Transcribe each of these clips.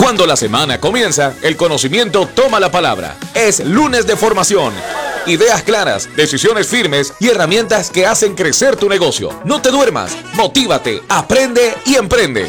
Cuando la semana comienza, el conocimiento toma la palabra. Es lunes de formación. Ideas claras, decisiones firmes y herramientas que hacen crecer tu negocio. No te duermas, motívate, aprende y emprende.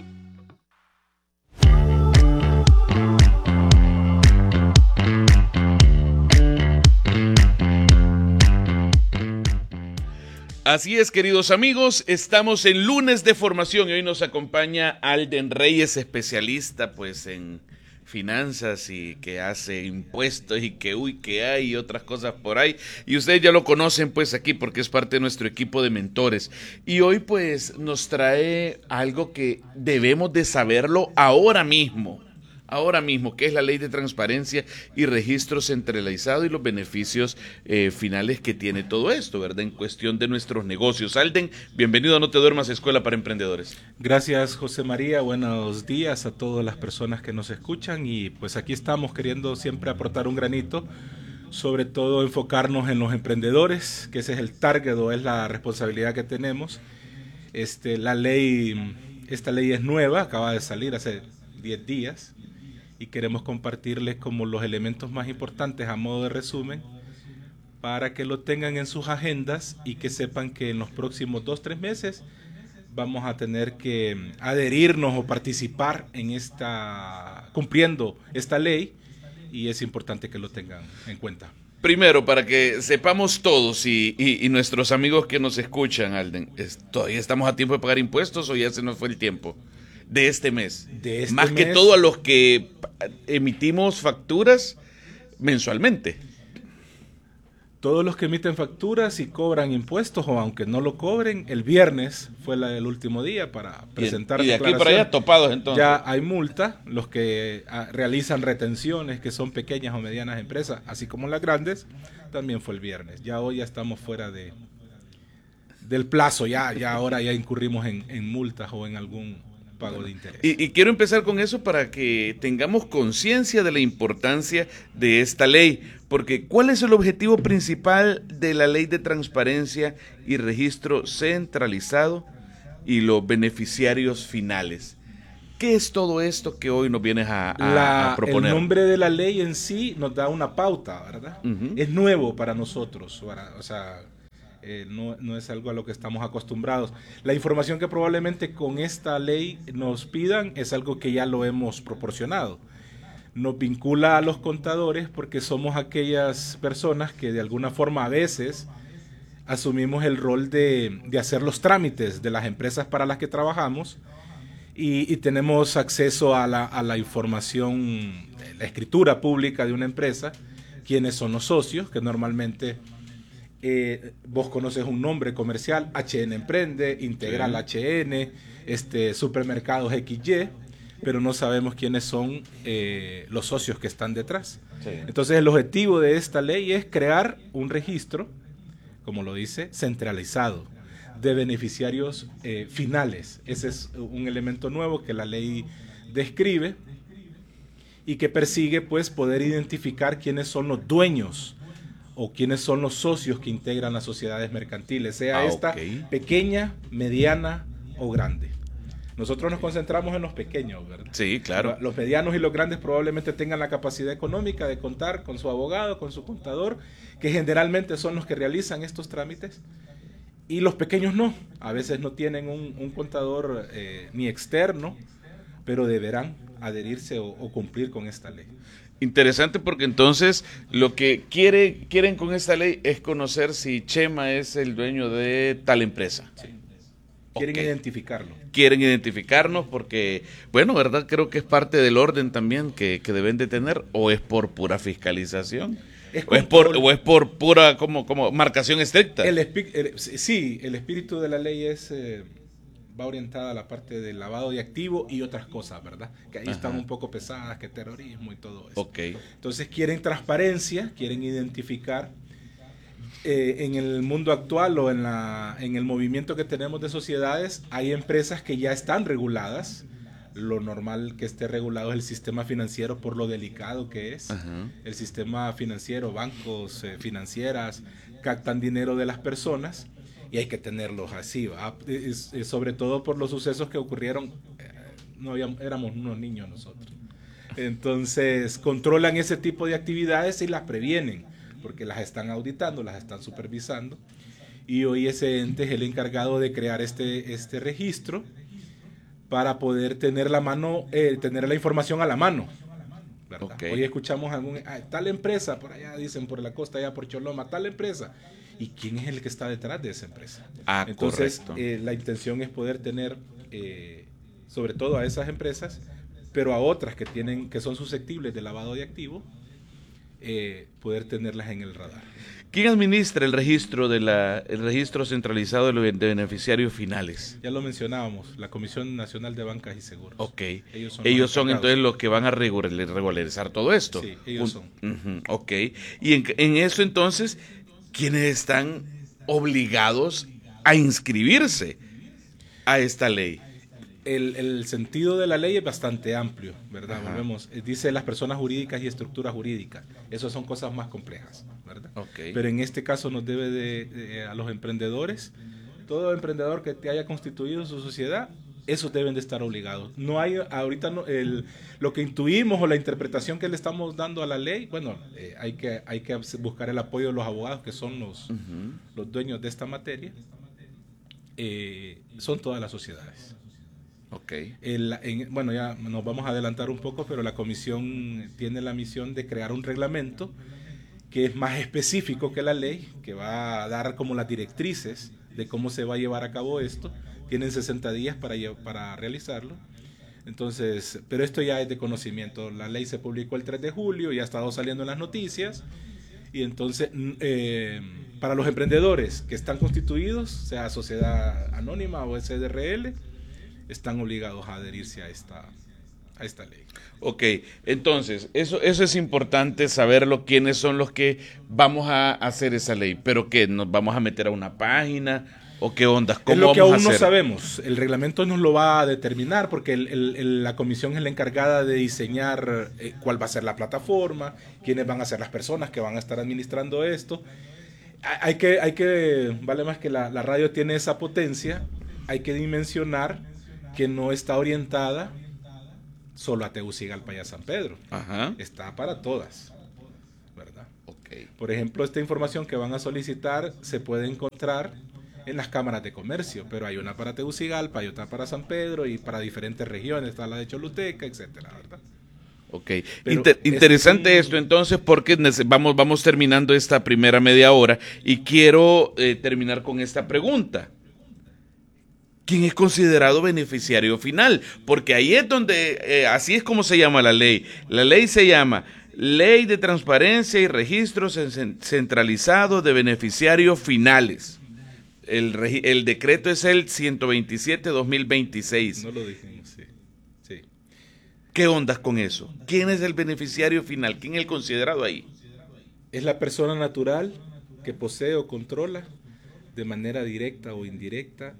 Así es, queridos amigos, estamos en lunes de formación y hoy nos acompaña Alden Reyes, especialista pues en finanzas y que hace impuestos y que hay y otras cosas por ahí. Y ustedes ya lo conocen pues aquí porque es parte de nuestro equipo de mentores. Y hoy pues nos trae algo que debemos de saberlo ahora mismo, que es la Ley de Transparencia y Registro Centralizado y los beneficios finales que tiene todo esto, ¿verdad? En cuestión de nuestros negocios. Alden, bienvenido a No Te Duermas, Escuela para Emprendedores. Gracias, José María. Buenos días a todas las personas que nos escuchan y pues aquí estamos queriendo siempre aportar un granito, sobre todo enfocarnos en los emprendedores, que ese es el target o es la responsabilidad que tenemos. Esta ley es nueva, acaba de salir hace 10 días. Y queremos compartirles como los elementos más importantes a modo de resumen para que lo tengan en sus agendas y que sepan que en los próximos 2-3 meses vamos a tener que adherirnos o participar en cumpliendo esta ley y es importante que lo tengan en cuenta. Primero, para que sepamos todos y nuestros amigos que nos escuchan, Alden, ¿todavía estamos a tiempo de pagar impuestos o ya se nos fue el tiempo? De este mes. Más que todo a los que emitimos facturas mensualmente. Todos los que emiten facturas y cobran impuestos, o aunque no lo cobren, el viernes fue el último día para presentar y de aquí para allá topados entonces. Ya hay multa, los que realizan retenciones, que son pequeñas o medianas empresas, así como las grandes, también fue el viernes. Ya hoy ya estamos fuera del plazo, ya ahora ya incurrimos en multas o en algún pago de interés. Y quiero empezar con eso para que tengamos conciencia de la importancia de esta ley, porque ¿cuál es el objetivo principal de la Ley de Transparencia y Registro Centralizado y los beneficiarios finales? ¿Qué es todo esto que hoy nos vienes a proponer? El nombre de la ley en sí nos da una pauta, ¿verdad? Uh-huh. Es nuevo para nosotros, no es algo a lo que estamos acostumbrados. La información que probablemente con esta ley nos pidan es algo que ya lo hemos proporcionado. Nos vincula a los contadores porque somos aquellas personas que de alguna forma a veces asumimos el rol de hacer los trámites de las empresas para las que trabajamos y tenemos acceso a la información, la escritura pública de una empresa, quiénes son los socios, que normalmente... vos conoces un nombre comercial, HN Emprende, Integral HN, Supermercados XY, pero no sabemos quiénes son los socios que están detrás. Sí. Entonces el objetivo de esta ley es crear un registro, como lo dice, centralizado, de beneficiarios finales. Ese es un elemento nuevo que la ley describe y que persigue pues poder identificar quiénes son los dueños o quiénes son los socios que integran las sociedades mercantiles, sea esta pequeña, mediana o grande. Nosotros nos concentramos en los pequeños, ¿verdad? Sí, claro. Los medianos y los grandes probablemente tengan la capacidad económica de contar con su abogado, con su contador, que generalmente son los que realizan estos trámites, y los pequeños no. A veces no tienen un contador ni externo, pero deberán adherirse o cumplir con esta ley. Interesante porque entonces lo que quieren con esta ley es conocer si Chema es el dueño de tal empresa. Sí. Quieren identificarlo. Quieren identificarnos porque, bueno, ¿verdad? Creo que es parte del orden también que deben de tener, o es por pura fiscalización, o es por pura como marcación estricta. El espíritu de la ley va orientada a la parte del lavado de activos y otras cosas, ¿verdad? Que ahí están un poco pesadas, que terrorismo y todo eso. Okay. Entonces quieren transparencia, quieren identificar en el mundo actual o en el movimiento que tenemos de sociedades, hay empresas que ya están reguladas. Lo normal que esté regulado es el sistema financiero por lo delicado que es. Uh-huh. El sistema financiero, bancos, financieras, captan dinero de las personas. Y hay que tenerlos así, ¿va? Sobre todo por los sucesos que ocurrieron, éramos unos niños nosotros. Entonces, controlan ese tipo de actividades y las previenen, porque las están auditando, las están supervisando. Y hoy ese ente es el encargado de crear este registro para poder tener tener la información a la mano. Okay. Hoy escuchamos tal empresa, por allá dicen, por la costa, allá por Choloma, tal empresa. ¿Y quién es el que está detrás de esa empresa? Entonces, la intención es poder tener, sobre todo a esas empresas, pero a otras que son susceptibles de lavado de activos, poder tenerlas en el radar. ¿Quién administra el registro centralizado de beneficiarios finales? Ya lo mencionábamos, la Comisión Nacional de Bancas y Seguros. Ok. Ellos son entonces los que van a regularizar todo esto. Sí, ellos son. Ok. Y en eso entonces, ¿quiénes están obligados a inscribirse a esta ley? El sentido de la ley es bastante amplio, ¿verdad? Volvemos. Dice las personas jurídicas y estructuras jurídicas. Esas son cosas más complejas, ¿verdad? Okay. Pero en este caso nos debe a los emprendedores, todo emprendedor que te haya constituido su sociedad, esos deben de estar obligados. No hay, ahorita lo que intuimos o la interpretación que le estamos dando a la ley, bueno, hay que buscar el apoyo de los abogados que son los dueños de esta materia, son todas las sociedades. Okay. Bueno, ya nos vamos a adelantar un poco, pero la comisión tiene la misión de crear un reglamento que es más específico que la ley, que va a dar como las directrices de cómo se va a llevar a cabo esto. Tienen 60 días para realizarlo. Entonces, pero esto ya es de conocimiento. La ley se publicó el 3 de julio, ya ha estado saliendo en las noticias. Y entonces, para los emprendedores que están constituidos, sea sociedad anónima o SDRL, están obligados a adherirse a esta ley. Ok, entonces, eso es importante saberlo, quiénes son los que vamos a hacer esa ley. ¿Pero qué? ¿Nos vamos a meter a una página? ¿O qué ondas? ¿Cómo es lo que vamos aún a hacer? No sabemos. El reglamento nos lo va a determinar porque la comisión es la encargada de diseñar cuál va a ser la plataforma, quiénes van a ser las personas que van a estar administrando esto. Hay que vale más que la radio tiene esa potencia, hay que dimensionar que no está orientada solo a Tegucigalpa y a San Pedro. Ajá. Está para todas, ¿verdad? Okay. Por ejemplo, esta información que van a solicitar se puede encontrar en las cámaras de comercio, pero hay una para Tegucigalpa, hay otra para San Pedro y para diferentes regiones, está la de Choluteca, etcétera, ¿verdad? Ok, interesante esto entonces, porque vamos terminando esta primera media hora y quiero terminar con esta pregunta. ¿Quién es considerado beneficiario final? Porque ahí es donde, así es como se llama la ley. La ley se llama Ley de Transparencia y Registros Centralizados de Beneficiarios Finales. El decreto es el 127-2026. No lo dijimos, sí. ¿Qué ondas con eso? ¿Quién es el beneficiario final? ¿Quién es el considerado ahí? Es la persona natural que posee o controla de manera directa o indirecta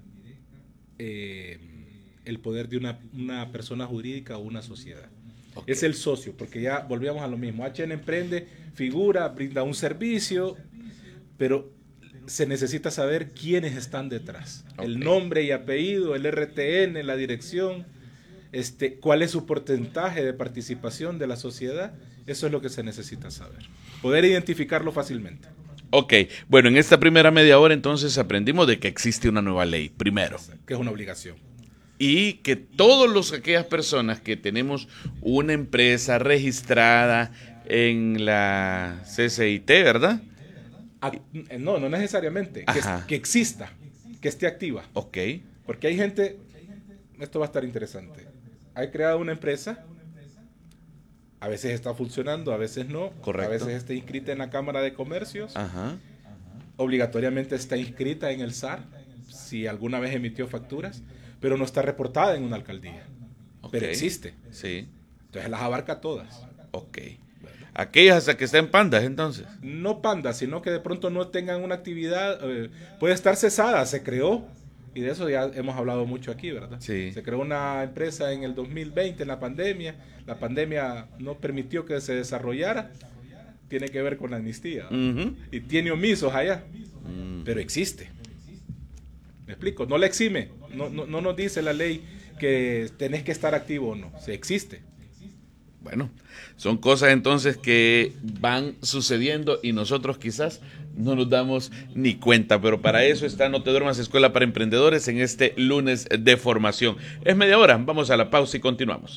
el poder de una persona jurídica o una sociedad. Okay. Es el socio, porque ya volvíamos a lo mismo. HN Emprende, figura, brinda un servicio, pero se necesita saber quiénes están detrás. Okay. El nombre y apellido, el RTN, la dirección, cuál es su porcentaje de participación de la sociedad. Eso es lo que se necesita saber. Poder identificarlo fácilmente. Ok, bueno, en esta primera media hora entonces aprendimos de que existe una nueva ley, primero. Que es una obligación. Y que todas aquellas personas que tenemos una empresa registrada en la CCIT, ¿verdad? No necesariamente. Que exista, que esté activa. Ok. Porque hay gente, esto va a estar interesante, hay creado una empresa, a veces está funcionando, a veces no. Correcto. A veces está inscrita en la Cámara de Comercios. Ajá. Obligatoriamente está inscrita en el SAR, si alguna vez emitió facturas, pero no está reportada en una alcaldía. Okay. Pero existe. Sí. Entonces las abarca todas. Ok. Aquellas hasta que estén pandas, entonces. No pandas, sino que de pronto no tengan una actividad, puede estar cesada, se creó. Y de eso ya hemos hablado mucho aquí, ¿verdad? Sí. Se creó una empresa en el 2020, en la pandemia. La pandemia no permitió que se desarrollara. Tiene que ver con la amnistía. Y tiene omisos allá. Pero existe. ¿Me explico? No la exime. No nos dice la ley que tenés que estar activo o no. Se existe. Bueno, son cosas entonces que van sucediendo y nosotros quizás no nos damos ni cuenta, pero para eso está No Te Duermas, Escuela para Emprendedores, en este lunes de formación. Es media hora, vamos a la pausa y continuamos.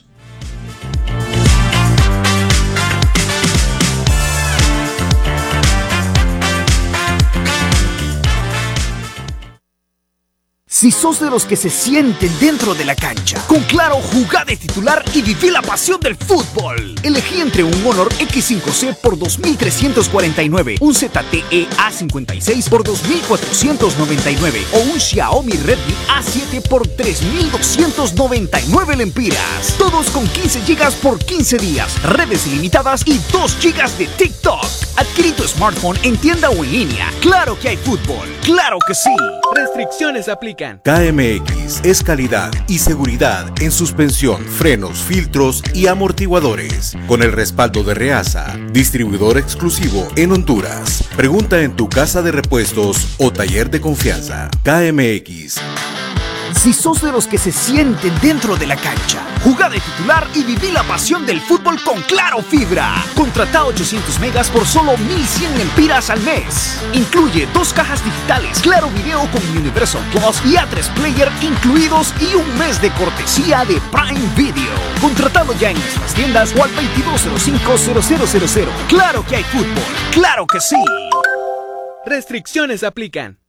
Si sos de los que se sienten dentro de la cancha, con Claro, jugá de titular y viví la pasión del fútbol. Elegí entre un Honor X5C por 2.349, un ZTE A56 por 2.499 o un Xiaomi Redmi A7 por 3.299 lempiras. Todos con 15 GB por 15 días, redes ilimitadas y 2 GB de TikTok. Adquirí tu smartphone en tienda o en línea. Claro que hay fútbol, claro que sí. Restricciones aplican. KMX es calidad y seguridad en suspensión, frenos, filtros y amortiguadores. Con el respaldo de Reasa, distribuidor exclusivo en Honduras. Pregunta en tu casa de repuestos o taller de confianza. KMX. Si sos de los que se sienten dentro de la cancha, jugá de titular y viví la pasión del fútbol con Claro Fibra. Contratá 800 megas por solo 1.100 lempiras al mes. Incluye 2 cajas digitales, Claro Video con Universal Plus y A3 Player incluidos y un mes de cortesía de Prime Video. Contratado ya en nuestras tiendas o al 2205-0000. Claro que hay fútbol, claro que sí. Restricciones aplican.